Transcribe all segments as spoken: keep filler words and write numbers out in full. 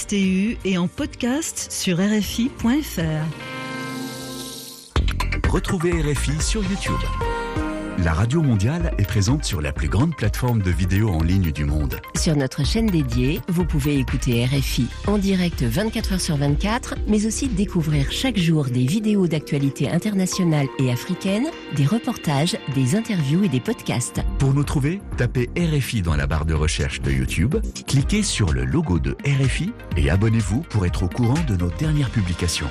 T U et en podcast sur R F I point F R. Retrouvez R F I sur YouTube. La Radio Mondiale est présente sur la plus grande plateforme de vidéos en ligne du monde. Sur notre chaîne dédiée, vous pouvez écouter R F I en direct vingt-quatre heures sur vingt-quatre, mais aussi découvrir chaque jour des vidéos d'actualité internationale et africaine, des reportages, des interviews et des podcasts. Pour nous trouver, tapez R F I dans la barre de recherche de YouTube, cliquez sur le logo de R F I et abonnez-vous pour être au courant de nos dernières publications.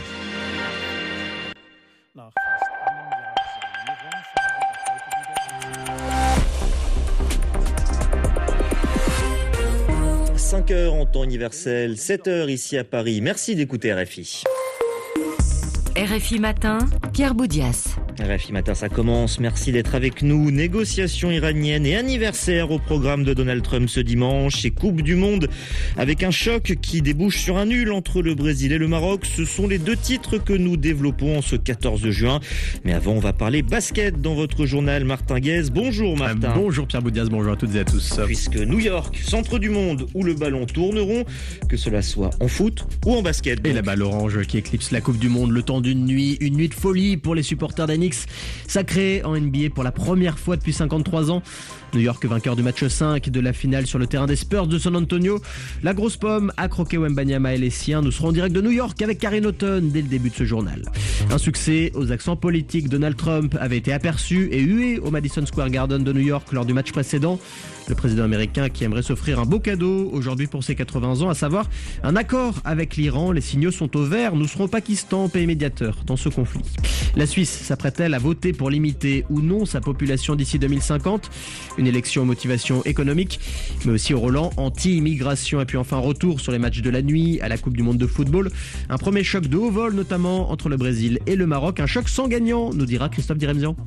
cinq heures en temps universel, sept heures ici à Paris. Merci d'écouter R F I. R F I Matin, Pierre Boudias. R F I Matin, ça commence. Merci d'être avec nous. Négociations iraniennes et anniversaire au programme de Donald Trump ce dimanche et Coupe du Monde avec un choc qui débouche sur un nul entre le Brésil et le Maroc. Ce sont les deux titres que nous développons en ce quatorze juin. Mais avant, on va parler basket dans votre journal. Martin Guez. Bonjour Martin. Euh, bonjour Pierre Boudias, bonjour à toutes et à tous. Puisque New York, centre du monde où le ballon tourneront, que cela soit en foot ou en basket. Donc. Et la balle orange qui éclipse la Coupe du Monde le temps d'une nuit, une nuit de folie pour les supporters d'A N X. Sacré en N B A pour la première fois depuis cinquante-trois ans. New York vainqueur du match cinq de la finale sur le terrain des Spurs de San Antonio. La grosse pomme a croqué Wembanyama et les siens. Nous serons en direct de New York avec Karine Houghton dès le début de ce journal. Un succès aux accents politiques. Donald Trump avait été aperçu et hué au Madison Square Garden de New York lors du match précédent. Le président américain qui aimerait s'offrir un beau cadeau aujourd'hui pour ses quatre-vingts ans, à savoir un accord avec l'Iran. Les signaux sont au vert. Nous serons au Pakistan, pays médiateur dans ce conflit. La Suisse s'apprête-t-elle à voter pour limiter ou non sa population d'ici deux mille cinquante ? Une élection aux motivations économiques, mais aussi au Roland anti-immigration. Et puis enfin, retour sur les matchs de la nuit à la Coupe du Monde de football. Un premier choc de haut vol, notamment entre le Brésil et le Maroc. Un choc sans gagnant, nous dira Christophe Diremzian.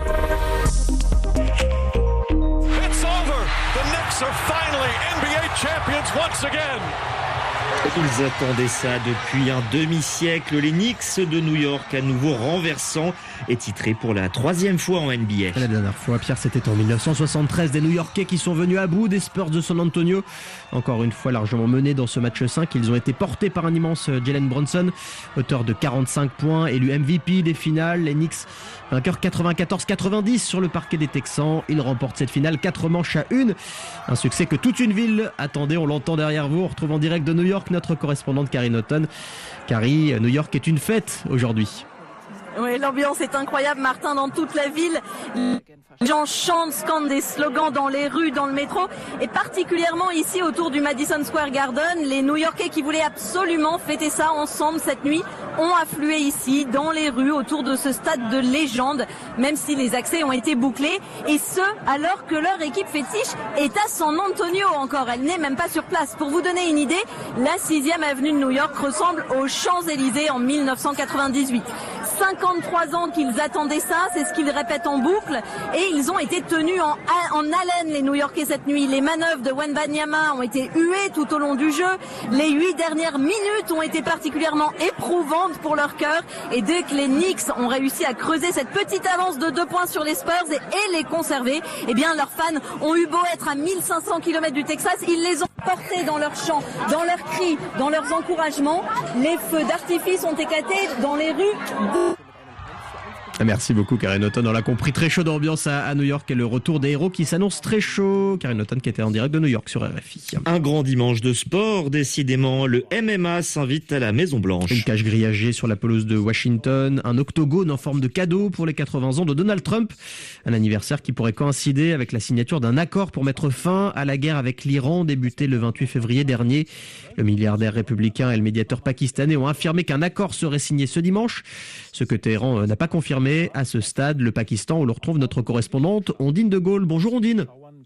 Are finally N B A champions once again. Ils attendaient ça depuis un demi-siècle. Les Knicks de New York, à nouveau renversants, et titrés pour la troisième fois en N B A. La dernière fois, Pierre, c'était en dix-neuf cent soixante-treize. Des New-Yorkais qui sont venus à bout des Spurs de San Antonio. Encore une fois largement menés dans ce match cinq. Ils ont été portés par un immense Jalen Brunson, auteur de quarante-cinq points, élu M V P des finales. Les Knicks, vainqueurs quatre-vingt-quatorze quatre-vingt-dix sur le parquet des Texans. Ils remportent cette finale quatre manches à une. Un succès que toute une ville attendait. On l'entend derrière vous. On retrouve en direct de New York notre correspondante Karine Houghton. Carrie, New York est une fête aujourd'hui. Oui, l'ambiance est incroyable, Martin, dans toute la ville. Les gens chantent, scandent des slogans dans les rues, dans le métro, et particulièrement ici autour du Madison Square Garden. Les New-Yorkais qui voulaient absolument fêter ça ensemble cette nuit ont afflué ici, dans les rues, autour de ce stade de légende, même si les accès ont été bouclés, et ce, alors que leur équipe fétiche est à San Antonio encore. Elle n'est même pas sur place. Pour vous donner une idée, la sixième avenue de New York ressemble aux Champs-Élysées en mille neuf cent quatre-vingt-dix-huit. cinquante-trois ans qu'ils attendaient ça, c'est ce qu'ils répètent en boucle, et ils ont été tenus en, en haleine, les New-Yorkais, cette nuit. Les manœuvres de Wembanyama ont été huées tout au long du jeu. Les huit dernières minutes ont été particulièrement éprouvantes pour leur cœur, et dès que les Knicks ont réussi à creuser cette petite avance de deux points sur les Spurs et, et les conserver, eh bien leurs fans ont eu beau être à mille cinq cents kilomètres du Texas, ils les ont portés dans leurs chants, dans leurs cris, dans leurs encouragements. Les feux d'artifice ont éclaté dans les rues de... Merci beaucoup Karine Houghton. On l'a compris, très chaud d'ambiance à, à New York et le retour des héros qui s'annonce très chaud. Karine Houghton qui était en direct de New York sur R F I. Un grand dimanche de sport, décidément. Le M M A s'invite à la Maison Blanche. Une cage grillagée sur la pelouse de Washington, un octogone en forme de cadeau pour les quatre-vingts ans de Donald Trump. Un anniversaire qui pourrait coïncider avec la signature d'un accord pour mettre fin à la guerre avec l'Iran, débutée le vingt-huit février dernier. Le milliardaire républicain et le médiateur pakistanais ont affirmé qu'un accord serait signé ce dimanche, ce que Téhéran n'a pas confirmé. À ce stade, le Pakistan, où l'on retrouve notre correspondante Ondine de Gaulle. Bonjour Ondine.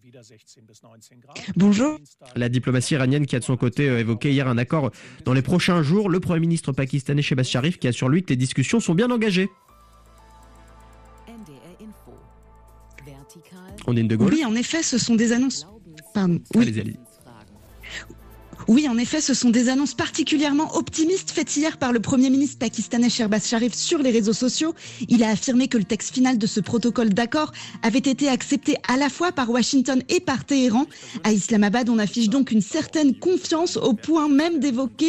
Bonjour. La diplomatie iranienne qui a de son côté évoqué hier un accord dans les prochains jours. Le Premier ministre pakistanais Shehbaz Sharif qui assure lui que les discussions sont bien engagées. Ondine de Gaulle. Oui, en effet, ce sont des annonces. Pardon. Oui. Allez-y, allez-y. Oui, en effet, ce sont des annonces particulièrement optimistes faites hier par le Premier ministre pakistanais Shehbaz Sharif sur les réseaux sociaux. Il a affirmé que le texte final de ce protocole d'accord avait été accepté à la fois par Washington et par Téhéran. À Islamabad, on affiche donc une certaine confiance au point même d'évoquer